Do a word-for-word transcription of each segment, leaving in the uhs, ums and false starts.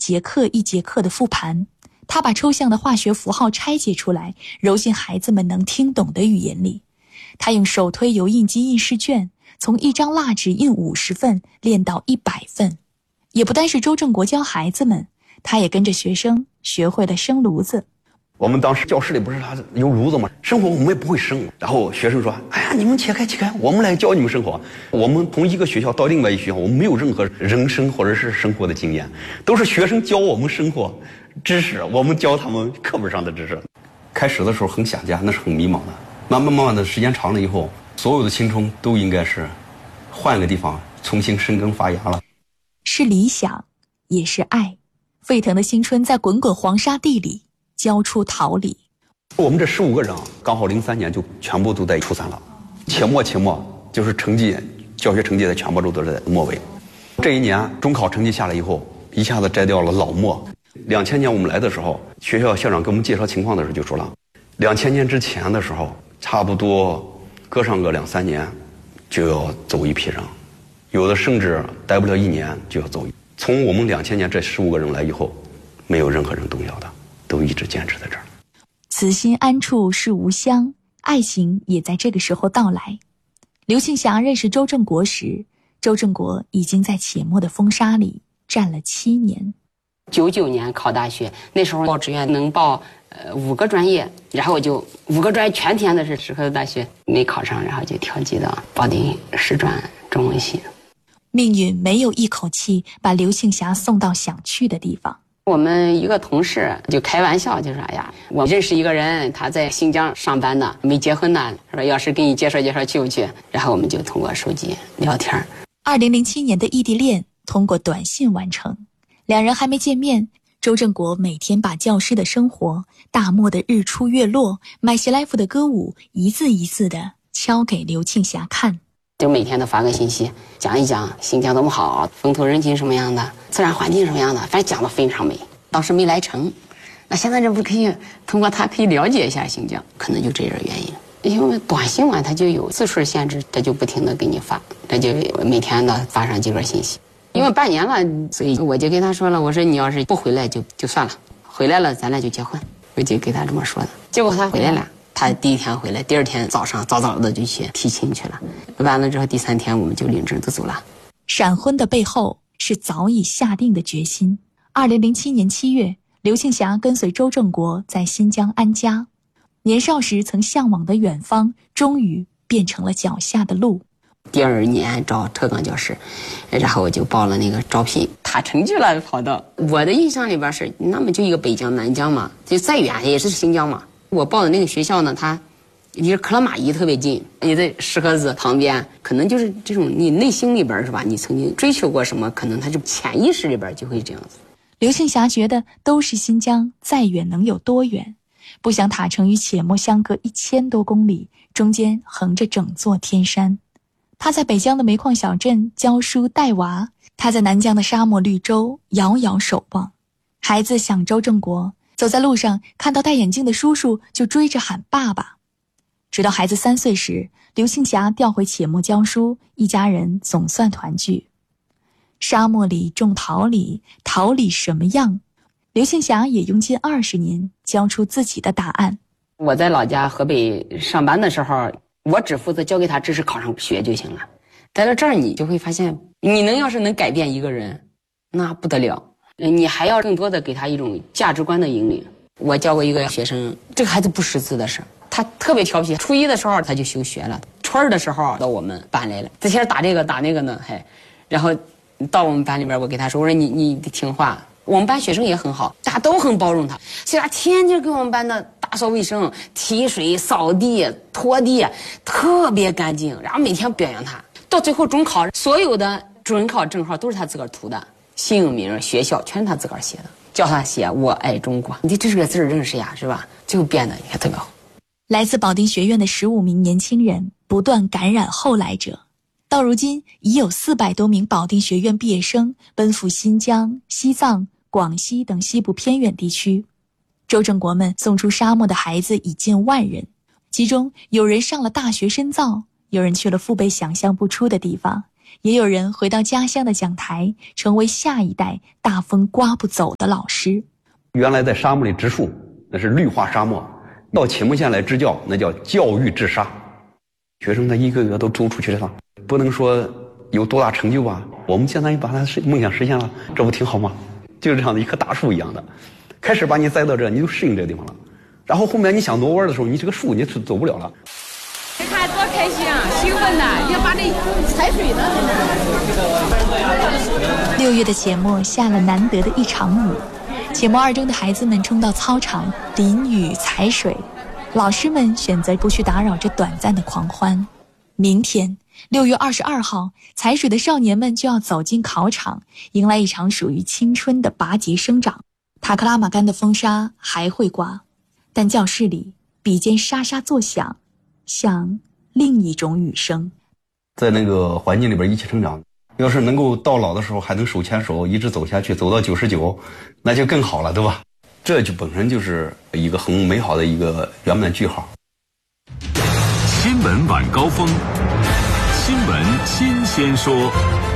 节课一节课的复盘，他把抽象的化学符号拆解出来，揉进孩子们能听懂的语言里。他用手推油印机印试卷，从一张蜡纸印五十份练到一百份。也不单是周正国教孩子们，他也跟着学生学会了生炉子。 我们当时教室里不是他有炉子吗？生火我们也不会生，然后学生说：“哎呀，你们切开切开，我们来教你们生火。”我们从一个学校到另外一个学校，我们没有任何人生或者是生活的经验，都是学生教我们生活知识，我们教他们课本上的知识。开始的时候很想家，那是很迷茫的。慢慢慢慢的时间长了以后，所有的青春都应该是换个地方重新生根发芽了。 是理想，也是爱。沸腾的青春在滚滚黄沙地里交出桃李。 我们这十五个人刚好零三年就全部都在初三了，且末且末就是成绩，教学成绩在全国州都是在末尾。这一年中考成绩下来以后，一下子摘掉了老末。两千年我们来的时候，学校校长给我们介绍情况的时候就说了，两千年之前的时候，差不多隔上个两三年就要走一批人，有的甚至待不了一年就要走。从我们两千年这十五个人来以后，没有任何人动摇的，都一直坚持在这儿。 此心安处是吾乡，爱情也在这个时候到来。刘庆霞认识周正国时，周正国已经在且末的风沙里站了七年。 九九年考大学，那时候报志愿能报呃五个专业，然后我就五个专业全填的是石河子大学，没考上，然后就调剂到保定师专中文系。 命运没有一口气把刘庆霞送到想去的地方。 我们一个同事就开玩笑，就说：“哎呀，我认识一个人，他在新疆上班呢，没结婚呢，说要是给你介绍介绍去不去？”然后我们就通过手机聊天。 二零零七年的异地恋通过短信完成，两人还没见面，周正国每天把教师的生活、大漠的日出月落、买希莱夫的歌舞一字一字地敲给刘庆霞看。 就每天都发个信息，讲一讲新疆多么好，风土人情什么样的，自然环境什么样的，反正讲得非常美。当时没来成，那现在这不可以通过它可以了解一下新疆，可能就这点原因。因为短信嘛，它就有字数限制，它就不停地给你发，它就每天呢发上几个信息。因为半年了，所以我就跟他说了，我说你要是不回来就就算了，回来了咱俩就结婚，我就给他这么说的。结果他回来了。他第一天回来，第二天早上早早的就去提亲去了，完了之后第三天我们就领证就走了。 闪婚的背后是早已下定的决心。二零零七年七月，刘庆霞跟随周正国在新疆安家，年少时曾向往的远方，终于变成了脚下的路。 第二年招特岗教师，然后我就报了那个招聘，他成绩了跑到我的印象里边是，那么就一个北疆南疆嘛，就再远也是新疆嘛。我报的那个学校呢，它离克拉玛依特别近，也在石河子旁边，可能就是这种你内心里边是吧，你曾经追求过什么，可能它就潜意识里边就会这样子。 刘庆霞觉得都是新疆，再远能有多远？不想塔城与且末相隔一千多公里，中间横着整座天山。他在北疆的煤矿小镇教书带娃，他在南疆的沙漠绿洲遥遥守望。孩子想周正国，走在路上看到戴眼镜的叔叔就追着喊爸爸。直到孩子三岁时，刘庆霞调回且末教书，一家人总算团聚。沙漠里种桃李，桃李什么样？刘庆霞也用近二十年教出自己的答案。 我在老家河北上班的时候，我只负责教给他知识考上学就行了。来到这儿你就会发现，你能要是能改变一个人，那不得了。你还要更多的给他一种价值观的引领。我教过一个学生，这个孩子不识字的事，他特别调皮。初一的时候他就休学了，初二的时候到我们班来了，这些打这个打那个呢，还，然后到我们班里边，我给他说，我说你你听话。我们班学生也很好，大家都很包容他，所以他天天给我们班的打扫卫生、提水、扫地、拖地，特别干净。然后每天表扬他，到最后中考，所有的准考证号都是他自个儿涂的。姓名、学校全是他自个儿写的，叫他写我爱中国，你这是个字认识呀，是吧？就变得你看特别好。 来自保定学院的十五名年轻人不断感染后来者，到如今已有四百多名保定学院毕业生奔赴新疆、西藏、广西等西部偏远地区。周正国们送出沙漠的孩子已近万人，其中有人上了大学深造，有人去了父辈想象不出的地方， 也有人回到家乡的讲台，成为下一代大风刮不走的老师。 原来在沙漠里植树，那是绿化沙漠，到铁木县来支教，那叫教育治沙。学生他一个个都走出去了，不能说有多大成就吧，我们现在也把他梦想实现了，这不挺好吗？就是这样的一棵大树一样的，开始把你栽到这，你就适应这个地方了，然后后面你想挪弯的时候，你这个树你是走不了了。 你看多开心啊，兴奋呐！要把这踩水呢。 六月的且末下了难得的一场雨，且末二中的孩子们冲到操场淋雨踩水，老师们选择不去打扰这短暂的狂欢。明天六月二十二号，踩水的少年们就要走进考场，迎来一场属于青春的拔节生长。塔克拉玛干的风沙还会刮，但教室里笔尖沙沙作响，像另一种雨声。 在那个环境里边一起成长，要是能够到老的时候还能手牵手一直走下去，走到九十九，那就更好了，对吧？这就本身就是一个很美好的一个圆满句号。 新闻晚高峰，新闻新鲜说。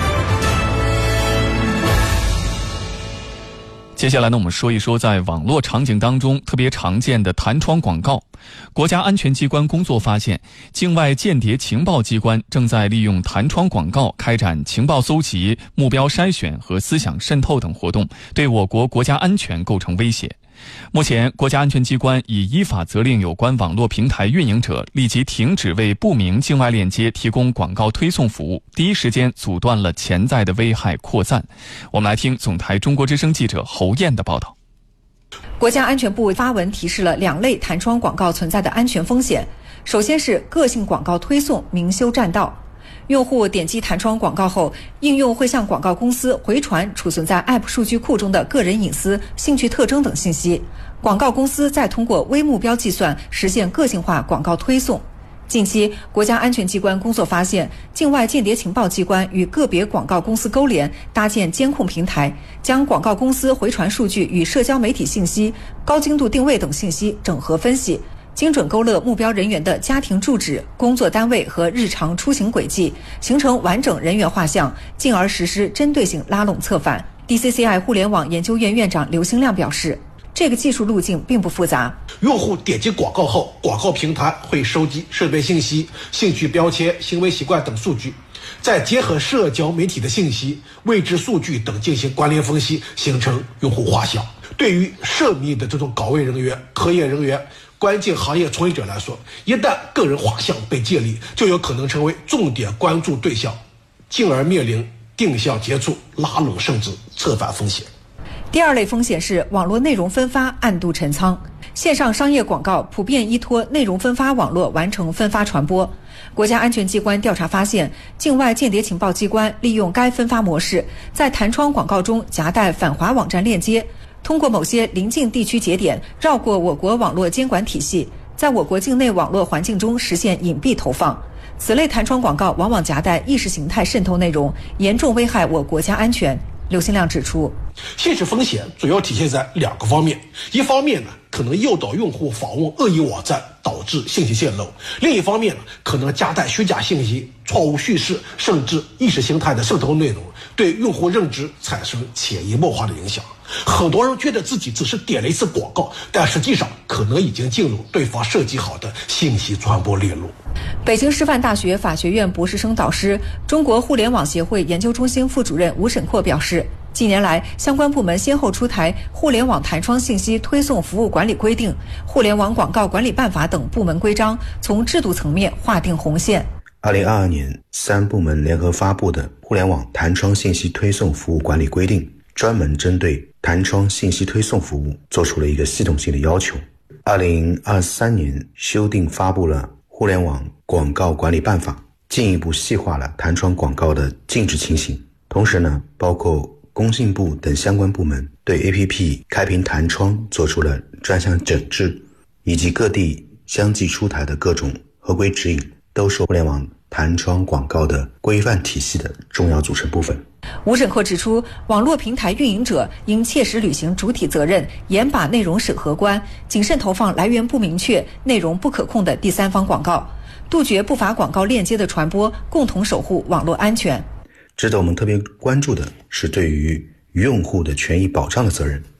接下来呢，我们说一说在网络场景当中特别常见的弹窗广告。国家安全机关工作发现，境外间谍情报机关正在利用弹窗广告开展情报搜集、目标筛选和思想渗透等活动，对我国国家安全构成威胁。目前，国家安全机关已依法责令有关网络平台运营者立即停止为不明境外链接提供广告推送服务，第一时间阻断了潜在的危害扩散。我们来听总台中国之声记者侯燕的报道。 国家安全部发文提示了两类弹窗广告存在的安全风险。首先是个性广告推送明修栈道。用户点击弹窗广告后，应用会向广告公司回传储存在 App 数据库中的个人隐私、兴趣特征等信息，广告公司再通过微目标计算实现个性化广告推送。近期，国家安全机关工作发现，境外间谍情报机关与个别广告公司勾连，搭建监控平台，将广告公司回传数据与社交媒体信息、高精度定位等信息整合分析，精准勾勒目标人员的家庭住址、工作单位和日常出行轨迹，形成完整人员画像，进而实施针对性拉拢策反。D C C I 互联网研究院院长刘兴亮表示，这个技术路径并不复杂。 用户点击广告后，广告平台会收集设备信息、兴趣标签、行为习惯等数据，再结合社交媒体的信息、位置数据等进行关联分析，形成用户画像。对于涉密的这种岗位人员、科研人员、关键行业从业者来说，一旦个人画像被建立，就有可能成为重点关注对象，进而面临定向接触、拉拢甚至策反风险。 第二类风险是网络内容分发暗度陈仓。线上商业广告普遍依托内容分发网络完成分发传播。国家安全机关调查发现，境外间谍情报机关利用该分发模式，在弹窗广告中夹带反华网站链接，通过某些邻近地区节点绕过我国网络监管体系，在我国境内网络环境中实现隐蔽投放。此类弹窗广告往往夹带意识形态渗透内容，严重危害我国家安全。刘兴亮指出， 信息风险主要体现在两个方面，一方面呢，可能诱导用户访问恶意网站，导致信息泄露；另一方面呢，可能夹带虚假信息、错误叙事，甚至意识形态的渗透内容，对用户认知产生潜移默化的影响。很多人觉得自己只是点了一次广告，但实际上可能已经进入对方设计好的信息传播链路。 北京师范大学法学院博士生导师、中国互联网协会研究中心副主任吴沈阔表示，近年来，相关部门先后出台《互联网弹窗信息推送服务管理规定》《互联网广告管理办法》等部门规章，从制度层面划定红线。 二零二二年，三部门联合发布的《互联网弹窗信息推送服务管理规定》专门针对弹窗信息推送服务做出了一个系统性的要求。二零二三年修订发布了《互联网广告管理办法》，进一步细化了弹窗广告的禁止情形。同时呢，包括工信部等相关部门对 A P P 开屏弹窗做出了专项整治，以及各地相继出台的各种合规指引，都是互联网弹窗广告的规范体系的重要组成部分。 吴沈阔指出，网络平台运营者应切实履行主体责任，严把内容审核关，谨慎投放来源不明确、内容不可控的第三方广告，杜绝不法广告链接的传播，共同守护网络安全。 值得我们特别关注的是对于用户的权益保障的责任。